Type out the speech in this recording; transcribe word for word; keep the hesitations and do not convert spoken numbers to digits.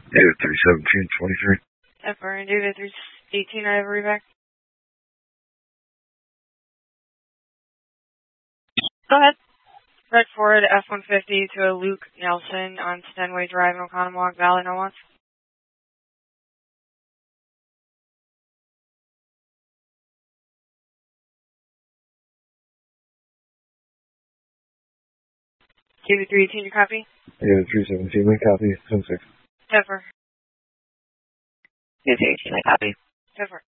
David three seventeen twenty-three. F R and David three eighteen, I have a reback. Go ahead. Red Ford F one fifty to a Luke Nelson on Stenway Drive in Oconomowoc Valley, no wants. David three eighteen, you copy? David three seventeen, I copy. ten six. Pepper. David three eighteen, I copy. Pepper.